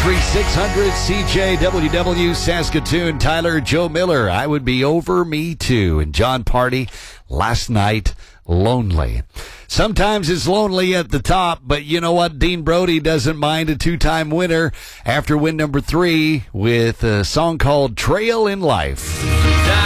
600 CJWW Saskatoon. Tyler, Joe Miller, I Would Be Over Me Too. And John Party, Last Night, Lonely. Sometimes it's lonely at the top, but you know what? Dean Brody doesn't mind a two-time winner after win number 3 with a song called Trail in Life.